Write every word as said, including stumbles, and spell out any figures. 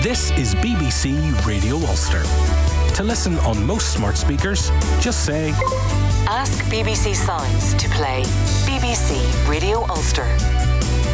This is B B C Radio Ulster. To listen on most smart speakers, just say... Ask B B C Sounds to play B B C Radio Ulster.